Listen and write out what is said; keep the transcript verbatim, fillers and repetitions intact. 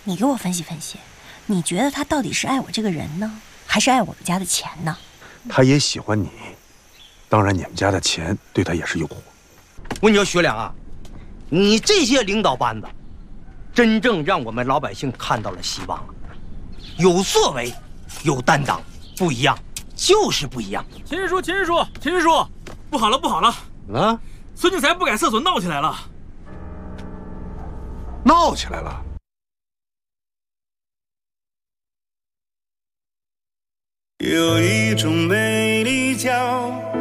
你给我分析分析，你觉得他到底是爱我这个人呢，还是爱我们家的钱呢？ 他也喜欢你，当然你们家的钱对他也是诱惑。 我跟你说，学良啊，你这些领导班子，真正让我们老百姓看到了希望了，有作为，有担当，不一样，就是不一样。 秦师叔，秦师叔，秦师叔，不好了，不好了！ 啊， 孙庆才不改厕所闹起来了， 闹起来了。 有一种美丽叫